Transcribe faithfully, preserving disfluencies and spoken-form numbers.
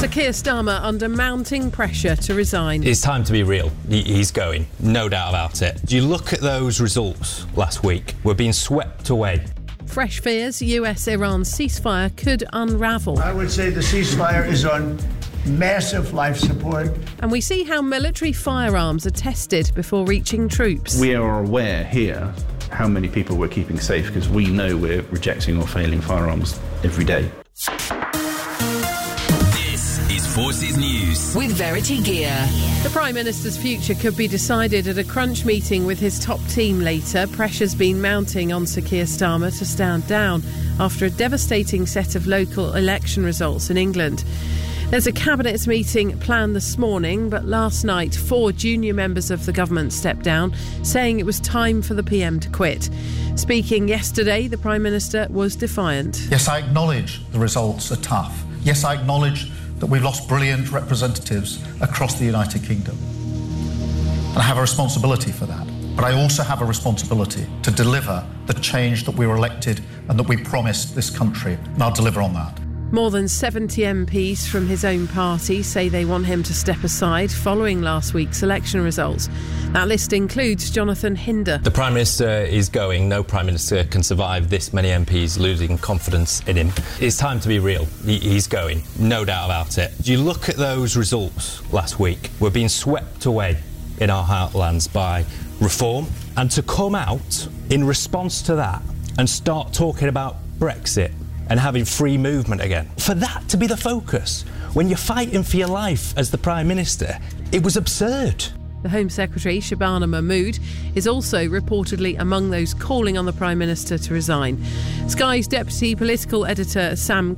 Sir Keir Starmer under mounting pressure to resign. It's time to be real. He's going, no doubt about it. Do you look at those results last week? We're being swept away. Fresh fears U S Iran ceasefire could unravel. I would say the ceasefire is on massive life support. And we see how military firearms are tested before reaching troops. We are aware here how many people we're keeping safe because we know we're rejecting or failing firearms every day. Forces News with Verity Gear. The Prime Minister's future could be decided at a crunch meeting with his top team later. Pressure's been mounting on Sir Keir Starmer to stand down after a devastating set of local election results in England. There's a cabinet meeting planned this morning, but last night four junior members of the government stepped down, saying it was time for the P M to quit. Speaking yesterday, the Prime Minister was defiant. Yes, I acknowledge the results are tough. Yes, I acknowledge that we've lost brilliant representatives across the United Kingdom. And I have a responsibility for that. But I also have a responsibility to deliver the change that we were elected and that we promised this country, and I'll deliver on that. More than seventy M Ps from his own party say they want him to step aside following last week's election results. That list includes Jonathan Hinder. The Prime Minister is going. No Prime Minister can survive this many M Ps losing confidence in him. It's time to be real. He's going, no doubt about it. Do you look at those results last week? We're being swept away in our heartlands by reform. And to come out in response to that and start talking about Brexit and having free movement again. For that to be the focus, when you're fighting for your life as the Prime Minister, it was absurd. The Home Secretary, Shabana Mahmood, is also reportedly among those calling on the Prime Minister to resign. Sky's deputy political editor, Sam